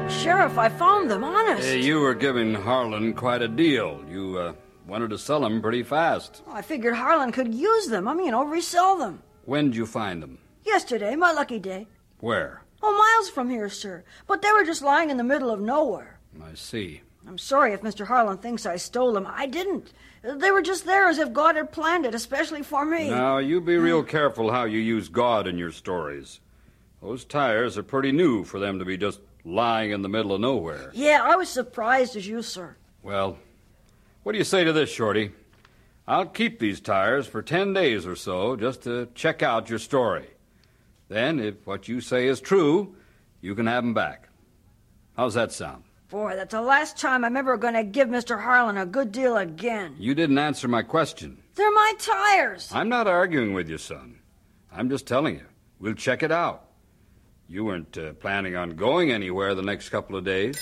Sheriff, I found them, honest. Hey, you were giving Harlan quite a deal. You wanted to sell them pretty fast. I figured Harlan could use them. Resell them. When'd you find them? Yesterday, my lucky day. Where? Oh, miles from here, sir. But they were just lying in the middle of nowhere. I see. I'm sorry if Mr. Harlan thinks I stole them. I didn't. They were just there as if God had planned it, especially for me. Now, you be real careful how you use God in your stories. Those tires are pretty new for them to be just lying in the middle of nowhere. Yeah, I was surprised as you, sir. Well, what do you say to this, Shorty? I'll keep these tires for 10 days or so just to check out your story. Then, if what you say is true, you can have them back. How's that sound? Boy, that's the last time I'm ever going to give Mr. Harlan a good deal again. You didn't answer my question. They're my tires. I'm not arguing with you, son. I'm just telling you. We'll check it out. You weren't planning on going anywhere the next couple of days.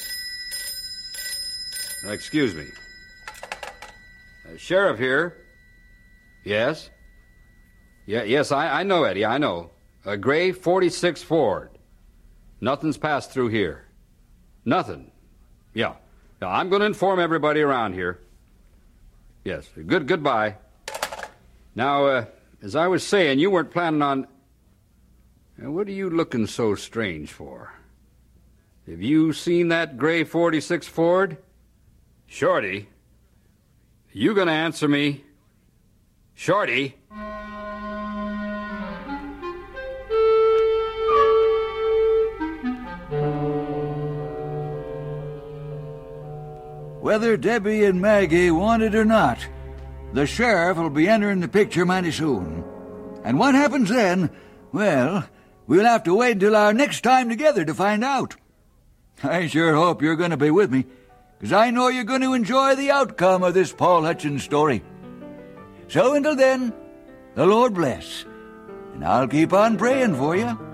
Excuse me. Sheriff here. Yes? Yes, I know, Eddie, I know. A gray 46 Ford. Nothing's passed through here. Nothing. Yeah, I'm going to inform everybody around here. Yes, goodbye. Now, as I was saying, you weren't planning on... What are you looking so strange for? Have you seen that gray 46 Ford? Shorty, you going to answer me? Shorty? Whether Debbie and Maggie want it or not, the sheriff will be entering the picture mighty soon. And what happens then, well, we'll have to wait until our next time together to find out. I sure hope you're going to be with me, because I know you're going to enjoy the outcome of this Paul Hutchins story. So until then, the Lord bless, and I'll keep on praying for you.